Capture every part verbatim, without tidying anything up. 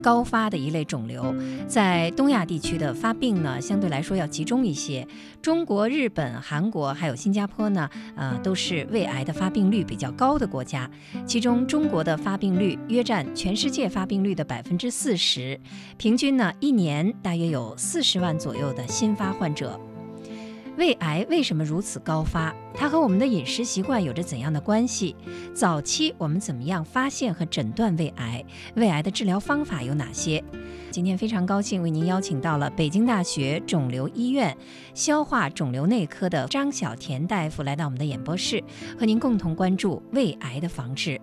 高发的一类肿瘤，在东亚地区的发病呢，相对来说要集中一些。中国、日本、韩国还有新加坡呢，呃，都是胃癌的发病率比较高的国家。其中，中国的发病率约占全世界发病率的百分之四十，平均呢，一年大约有四十万左右的新发患者。胃癌为什么如此高发？它和我们的饮食习惯有着怎样的关系？早期我们怎么样发现和诊断胃癌？胃癌的治疗方法有哪些？今天非常高兴为您邀请到了北京大学肿瘤医院消化肿瘤内科的张小田大夫来到我们的演播室，和您共同关注胃癌的防治。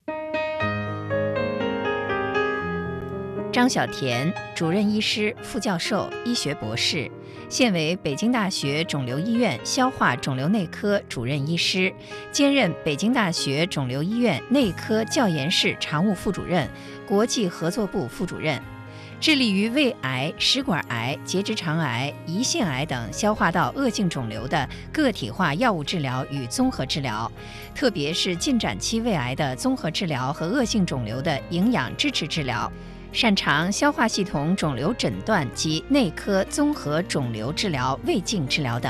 张小田，主任医师、副教授、医学博士，现为北京大学肿瘤医院消化肿瘤内科主任医师，兼任北京大学肿瘤医院内科教研室常务副主任、国际合作部副主任，致力于胃癌、食管癌、结直肠癌、胰腺癌等消化道恶性肿瘤的个体化药物治疗与综合治疗，特别是进展期胃癌的综合治疗和恶性肿瘤的营养支持治疗。擅长消化系统肿瘤诊断及内科综合肿瘤治疗、胃镜治疗等。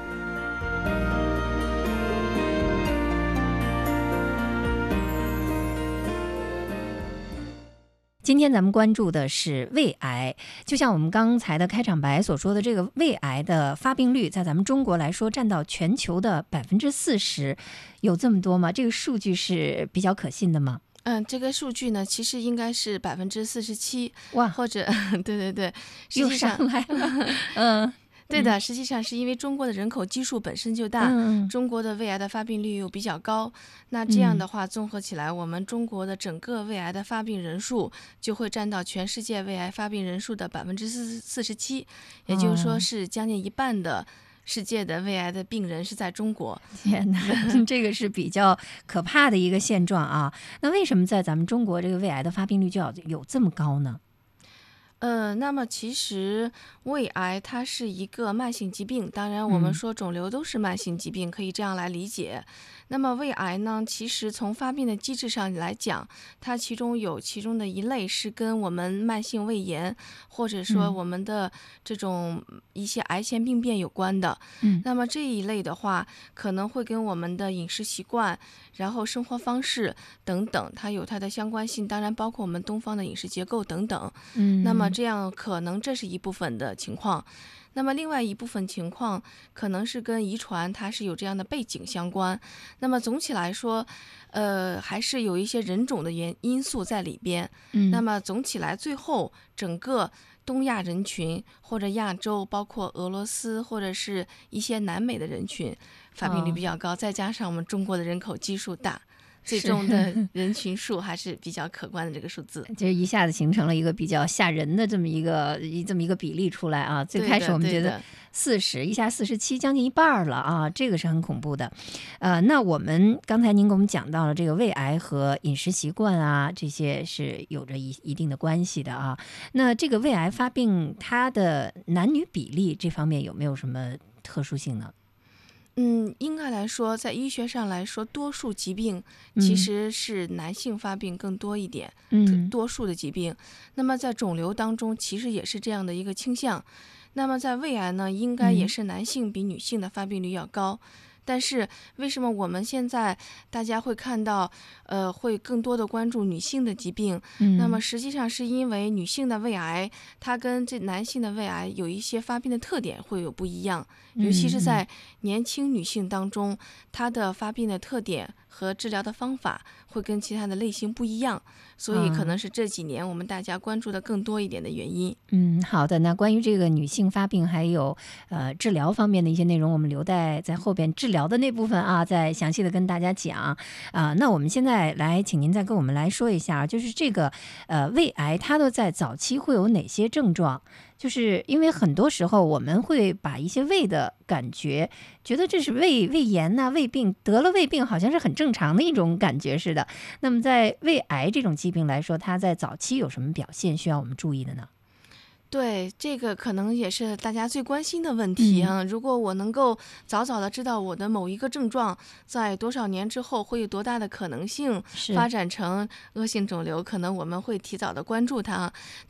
今天咱们关注的是胃癌，就像我们刚才的开场白所说的，这个胃癌的发病率在咱们中国来说占到全球的百分之四十，有这么多吗？这个数据是比较可信的吗？ 嗯，这个数据呢，其实应该是百分之四十七， 哇， 或者对对对， 又上来了，嗯。 对的，实际上是因为中国的人口基数本身就大， 嗯、 中国的胃癌的发病率又比较高，那这样的话综合起来，我们中国的整个胃癌的发病人数就会占到全世界胃癌发病人数的百分之四十七，也就是说是将近一半的世界的胃癌的病人是在中国。 天哪，这个是比较可怕的一个现状啊！那为什么在咱们中国这个胃癌的发病率就要有这么高呢？ 呃，那么其实胃癌它是一个慢性疾病，当然我们说肿瘤都是慢性疾病，嗯、可以这样来理解。那么胃癌呢，其实从发病的机制上来讲，它其中有其中的一类是跟我们慢性胃炎，或者说我们的这种一些癌前病变有关的。嗯，那么这一类的话，可能会跟我们的饮食习惯，然后生活方式等等，它有它的相关性，当然包括我们东方的饮食结构等等。嗯，那么这样可能这是一部分的情况。那么另外一部分情况可能是跟遗传它是有这样的背景相关，那么总体来说呃，还是有一些人种的原因素在里边。嗯，那么总体来最后整个东亚人群或者亚洲包括俄罗斯或者是一些南美的人群发病率比较高，哦、再加上我们中国的人口基数大，最终的人群数还是比较可观的这个数字， 就一下子形成了一个比较吓人的这么一个这么一个比例出来啊！最开始我们觉得四十，一下四十七，将近一半了啊，这个是很恐怖的。呃，那我们刚才您给我们讲到了这个胃癌和饮食习惯啊，这些是有着一一定的关系的啊。那这个胃癌发病，它的男女比例这方面有没有什么特殊性呢？ 嗯，应该来说，在医学上来说，多数疾病其实是男性发病更多一点，嗯，多数的疾病。那么在肿瘤当中，其实也是这样的一个倾向。那么在胃癌呢，应该也是男性比女性的发病率要高。嗯，但是为什么我们现在大家会看到呃，会更多的关注女性的疾病？嗯，那么实际上是因为女性的胃癌它跟这男性的胃癌有一些发病的特点会有不一样，尤其是在年轻女性当中，它的发病的特点和治疗的方法会跟其他的类型不一样，所以可能是这几年我们大家关注的更多一点的原因。 嗯，好的。那关于这个女性发病还有呃治疗方面的一些内容，我们留待在后边治疗的那部分啊，再详细的跟大家讲啊、呃。那我们现在来，请您再跟我们来说一下，就是这个呃胃癌它都在早期会有哪些症状？就是因为很多时候我们会把一些胃的感觉觉得这是胃胃炎呐、啊、胃病，得了胃病好像是很正常的一种感觉似的。那么在胃癌这种疾病来说，它在早期有什么表现需要我们注意的呢？ 对，这个可能也是大家最关心的问题啊。嗯、如果我能够早早的知道我的某一个症状在多少年之后会有多大的可能性发展成恶性肿瘤，可能我们会提早的关注它。